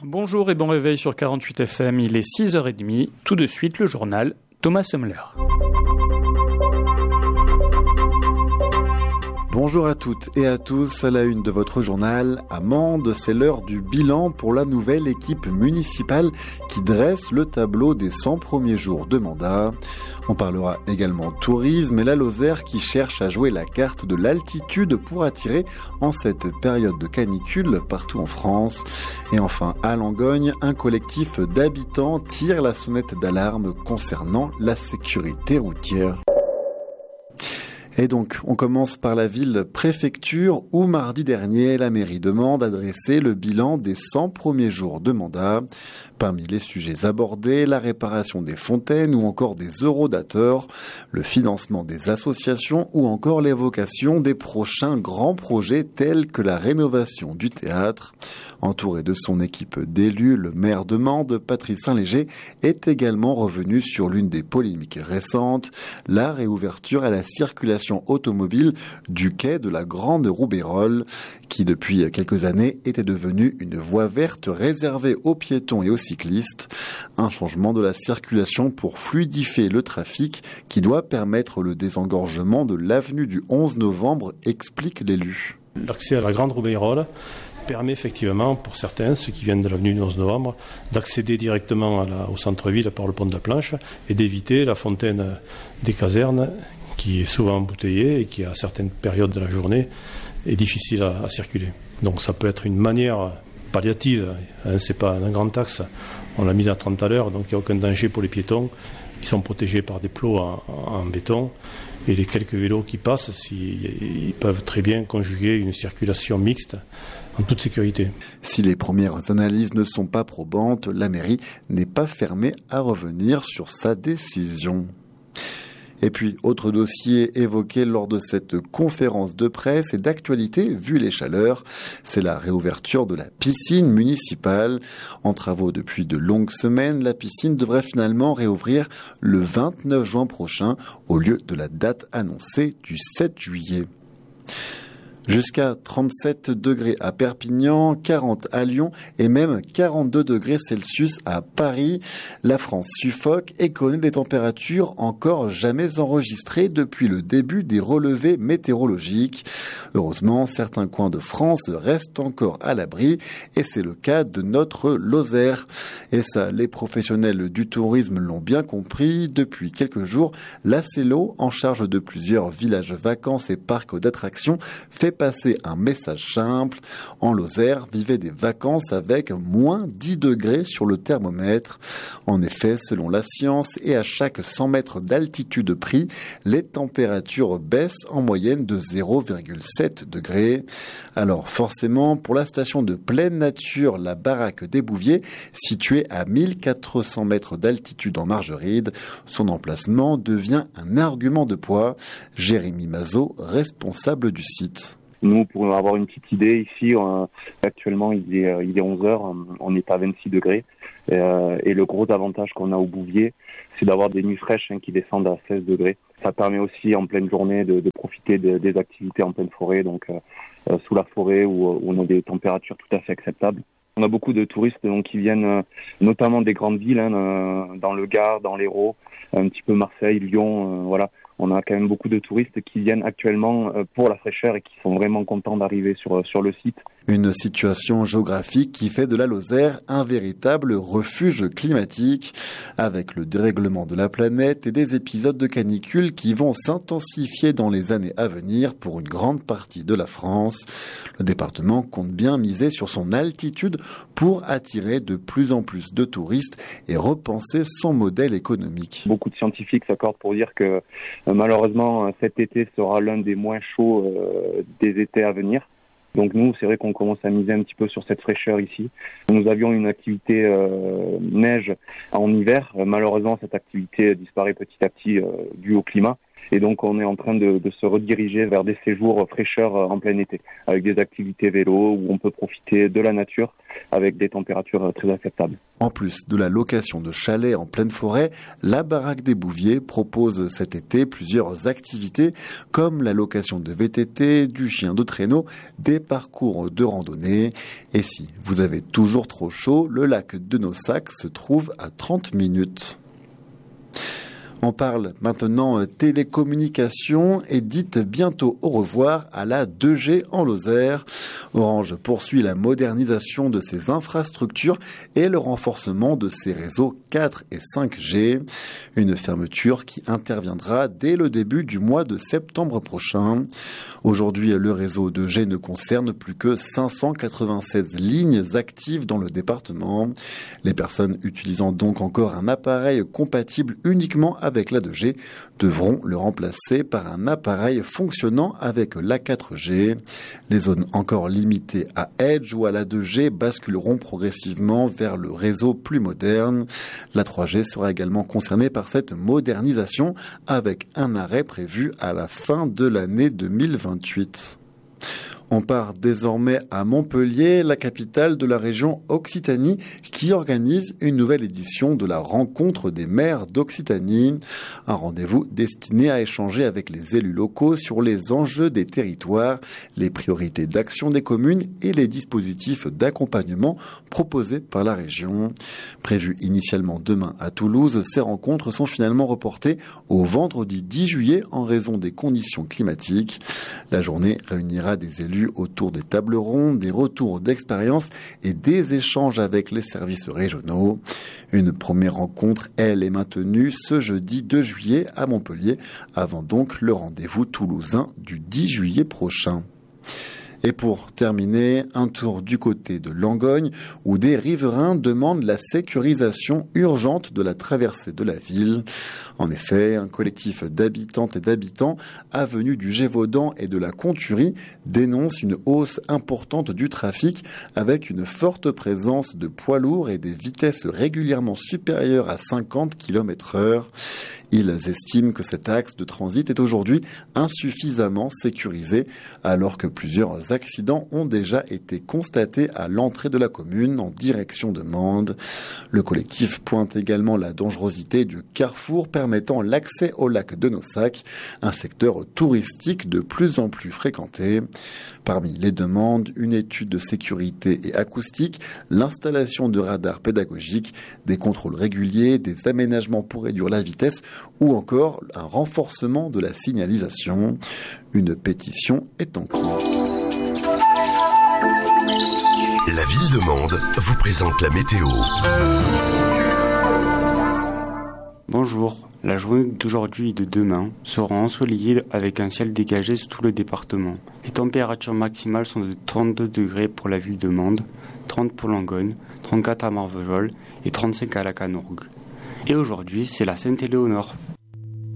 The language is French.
Bonjour et bon réveil sur 48 FM, il est 6h30, tout de suite le journal Thomas Sommeler. Bonjour à toutes et à tous, à la une de votre journal, à Mende, c'est l'heure du bilan pour la nouvelle équipe municipale qui dresse le tableau des 100 premiers jours de mandat. On parlera également tourisme et la Lozère qui cherche à jouer la carte de l'altitude pour attirer en cette période de canicule partout en France. Et enfin, à Langogne, un collectif d'habitants tire la sonnette d'alarme concernant la sécurité routière. Et donc, on commence par la ville-préfecture où mardi dernier, la mairie de Mende a dressé le bilan des 100 premiers jours de mandat. Parmi les sujets abordés, la réparation des fontaines ou encore des eurodateurs, le financement des associations ou encore l'évocation des prochains grands projets tels que la rénovation du théâtre. Entouré de son équipe d'élus, le maire de Mende, Patrice Saint-Léger, est également revenu sur l'une des polémiques récentes, la réouverture à la circulation automobile du quai de la Grande Roubayrole, qui depuis quelques années était devenue une voie verte réservée aux piétons et aux cyclistes. Un changement de la circulation pour fluidifier le trafic qui doit permettre le désengorgement de l'avenue du 11 novembre, explique l'élu. L'accès à la Grande Roubayrole permet effectivement, pour certains, ceux qui viennent de l'avenue du 11 novembre, d'accéder directement au centre-ville par le pont de la Planche et d'éviter la fontaine des casernes qui est souvent embouteillée et qui, à certaines périodes de la journée, est difficile à circuler. Donc ça peut être une manière palliative, c'est pas un grand axe, on l'a mise à 30 à l'heure, donc il n'y a aucun danger pour les piétons. Ils sont protégés par des plots en béton. Et les quelques vélos qui passent, ils peuvent très bien conjuguer une circulation mixte en toute sécurité. Si les premières analyses ne sont pas probantes, la mairie n'est pas fermée à revenir sur sa décision. Et puis, autre dossier évoqué lors de cette conférence de presse et d'actualité, vu les chaleurs, c'est la réouverture de la piscine municipale. En travaux depuis de longues semaines, la piscine devrait finalement réouvrir le 29 juin prochain, au lieu de la date annoncée du 7 juillet. Jusqu'à 37 degrés à Perpignan, 40 à Lyon et même 42 degrés Celsius à Paris. La France suffoque et connaît des températures encore jamais enregistrées depuis le début des relevés météorologiques. Heureusement, certains coins de France restent encore à l'abri et c'est le cas de notre Lozère. Et ça, les professionnels du tourisme l'ont bien compris. Depuis quelques jours, l'ACELO, en charge de plusieurs villages vacances et parcs d'attractions, fait passer un message simple. En Lozère, vivez des vacances avec moins 10 degrés sur le thermomètre. En effet, selon la science, et à chaque 100 mètres d'altitude pris, les températures baissent en moyenne de 0,7 degrés. Alors forcément, pour la station de pleine nature, la baraque des Bouviers, située à 1400 mètres d'altitude en Margeride, son emplacement devient un argument de poids. Jérémy Mazot, responsable du site. Nous, pour avoir une petite idée, ici, actuellement, il est 11h, on est à 26 degrés. Et le gros avantage qu'on a au Bouvier, c'est d'avoir des nuits fraîches qui descendent à 16 degrés. Ça permet aussi, en pleine journée, de profiter des activités en pleine forêt, donc sous la forêt, où on a des températures tout à fait acceptables. On a beaucoup de touristes qui viennent notamment des grandes villes, dans le Gard, dans l'Hérault, un petit peu Marseille, Lyon, voilà. On a quand même beaucoup de touristes qui viennent actuellement pour la fraîcheur et qui sont vraiment contents d'arriver sur le site. Une situation géographique qui fait de la Lozère un véritable refuge climatique, avec le dérèglement de la planète et des épisodes de canicule qui vont s'intensifier dans les années à venir pour une grande partie de la France. Le département compte bien miser sur son altitude pour attirer de plus en plus de touristes et repenser son modèle économique. Beaucoup de scientifiques s'accordent pour dire que malheureusement cet été sera l'un des moins chauds des étés à venir. Donc nous, c'est vrai qu'on commence à miser un petit peu sur cette fraîcheur ici. Nous avions une activité neige en hiver. Malheureusement, cette activité disparaît petit à petit due au climat. Et donc, on est en train de se rediriger vers des séjours fraîcheur en plein été, avec des activités vélo où on peut profiter de la nature avec des températures très acceptables. En plus de la location de chalets en pleine forêt, la Baraque des Bouviers propose cet été plusieurs activités comme la location de VTT, du chien de traîneau, des parcours de randonnée. Et si vous avez toujours trop chaud, le lac de Nossac se trouve à 30 minutes. On parle maintenant télécommunications et dites bientôt au revoir à la 2G en Lozère. Orange poursuit la modernisation de ses infrastructures et le renforcement de ses réseaux 4 et 5G. Une fermeture qui interviendra dès le début du mois de septembre prochain. Aujourd'hui, le réseau 2G ne concerne plus que 596 lignes actives dans le département. Les personnes utilisant donc encore un appareil compatible uniquement avec la 2G devront le remplacer par un appareil fonctionnant avec la 4G. Les zones encore limitées à Edge ou à la 2G basculeront progressivement vers le réseau plus moderne. La 3G sera également concernée par cette modernisation avec un arrêt prévu à la fin de l'année 2028. On part désormais à Montpellier, la capitale de la région Occitanie, qui organise une nouvelle édition de la rencontre des maires d'Occitanie. Un rendez-vous destiné à échanger avec les élus locaux sur les enjeux des territoires, les priorités d'action des communes et les dispositifs d'accompagnement proposés par la région. Prévues initialement demain à Toulouse, ces rencontres sont finalement reportées au vendredi 10 juillet en raison des conditions climatiques. La journée réunira des élus autour des tables rondes, des retours d'expérience et des échanges avec les services régionaux. Une première rencontre, elle, est maintenue ce jeudi 2 juillet à Montpellier, avant donc le rendez-vous toulousain du 10 juillet prochain. Et pour terminer, un tour du côté de Langogne, où des riverains demandent la sécurisation urgente de la traversée de la ville. En effet, un collectif d'habitantes et d'habitants, avenue du Gévaudan et de la Conturie, dénonce une hausse importante du trafic avec une forte présence de poids lourds et des vitesses régulièrement supérieures à 50 km/h. Ils estiment que cet axe de transit est aujourd'hui insuffisamment sécurisé, alors que plusieurs accidents ont déjà été constatés à l'entrée de la commune en direction de Mende. Le collectif pointe également la dangerosité du carrefour permettant l'accès au lac de Nossac, un secteur touristique de plus en plus fréquenté. Parmi les demandes, une étude de sécurité et acoustique, l'installation de radars pédagogiques, des contrôles réguliers, des aménagements pour réduire la vitesse ou encore un renforcement de la signalisation. Une pétition est en cours. La ville de Mende vous présente la météo. Bonjour, la journée d'aujourd'hui et de demain sera ensoleillée avec un ciel dégagé sur tout le département. Les températures maximales sont de 32 degrés pour la ville de Mende, 30 pour Langogne, 34 à Marvejols et 35 à la Canourgue. Et aujourd'hui, c'est la Sainte-Éléonore.